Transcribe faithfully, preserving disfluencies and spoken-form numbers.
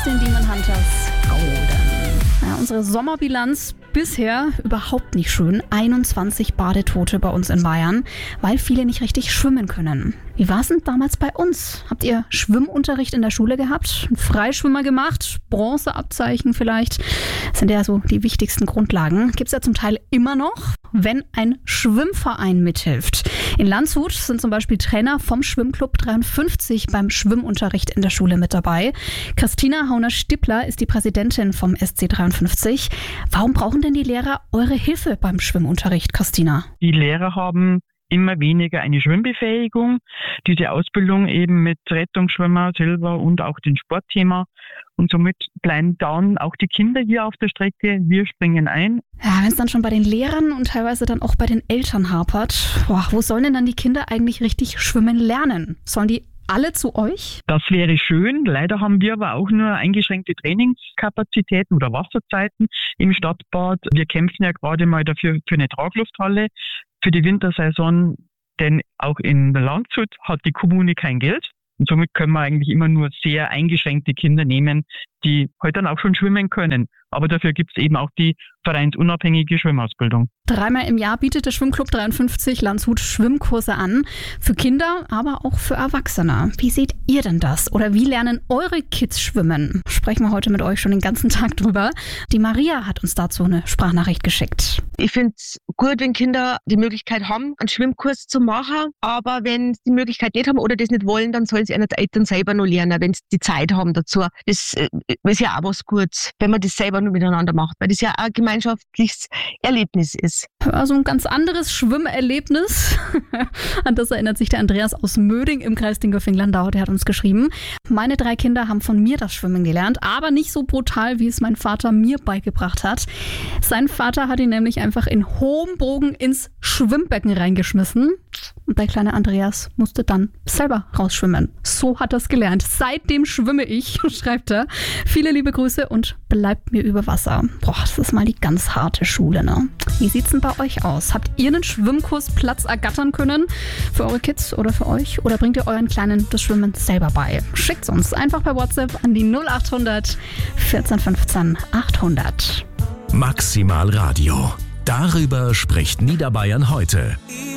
aus den Demon Hunters, Golden. Ja, unsere Sommerbilanz bisher überhaupt nicht schön. einundzwanzig Badetote bei uns in Bayern, weil viele nicht richtig schwimmen können. Wie war es denn damals bei uns? Habt ihr Schwimmunterricht in der Schule gehabt? Einen Freischwimmer gemacht? Bronzeabzeichen vielleicht? Das sind ja so die wichtigsten Grundlagen. Gibt es ja zum Teil immer noch, wenn ein Schwimmverein mithilft. In Landshut sind zum Beispiel Trainer vom Schwimmclub dreiundfünfzig beim Schwimmunterricht in der Schule mit dabei. Christina Hauner-Stippler ist die Präsidentin vom S C dreiundfünfzig. Warum brauchen denn die Lehrer eure Hilfe beim Schwimmunterricht, Christina? Die Lehrer haben immer weniger eine Schwimmbefähigung. Diese Ausbildung eben mit Rettungsschwimmer, Silber und auch den Sportthema. Und somit bleiben dann auch die Kinder hier auf der Strecke. Wir springen ein. Ja, wenn es dann schon bei den Lehrern und teilweise dann auch bei den Eltern hapert, boah, wo sollen denn dann die Kinder eigentlich richtig schwimmen lernen? Sollen die alle zu euch? Das wäre schön. Leider haben wir aber auch nur eingeschränkte Trainingskapazitäten oder Wasserzeiten im Stadtbad. Wir kämpfen ja gerade mal dafür für eine Traglufthalle für die Wintersaison, denn auch in Landshut hat die Kommune kein Geld. Und somit können wir eigentlich immer nur sehr eingeschränkte Kinder nehmen, die heute dann auch schon schwimmen können. Aber dafür gibt es eben auch die vereinsunabhängige Schwimmausbildung. Dreimal im Jahr bietet der Schwimmclub dreiundfünfzig Landshut Schwimmkurse an. Für Kinder, aber auch für Erwachsene. Wie seht ihr denn das? Oder wie lernen eure Kids schwimmen? Sprechen wir heute mit euch schon den ganzen Tag drüber. Die Maria hat uns dazu eine Sprachnachricht geschickt. Ich finde es gut, wenn Kinder die Möglichkeit haben, einen Schwimmkurs zu machen. Aber wenn sie die Möglichkeit nicht haben oder das nicht wollen, dann sollen sie ihre Eltern selber noch lernen, wenn sie die Zeit haben dazu. Das ist ja auch was Gutes, wenn man das selber nur miteinander macht, weil das ja auch ein gemeinschaftliches Erlebnis ist. Also ein ganz anderes Schwimmerlebnis. An das erinnert sich der Andreas aus Möding im Kreis Dingolfing-Landau. Der hat uns geschrieben: Meine drei Kinder haben von mir das Schwimmen gelernt, aber nicht so brutal, wie es mein Vater mir beigebracht hat. Sein Vater hat ihn nämlich einfach in hohem Bogen ins Schwimmbecken reingeschmissen. Und der kleine Andreas musste dann selber rausschwimmen. So hat er es gelernt. Seitdem schwimme ich, schreibt er. Viele liebe Grüße und bleibt mir über Wasser. Boah, das ist mal die ganz harte Schule, ne? Wie sieht's denn bei euch aus? Habt ihr einen Schwimmkursplatz ergattern können? Für eure Kids oder für euch? Oder bringt ihr euren Kleinen das Schwimmen selber bei? Schickt's uns einfach per WhatsApp an die null achthundert vierzehn fünfzehn achthundert. Maximal Radio. Darüber spricht Niederbayern heute.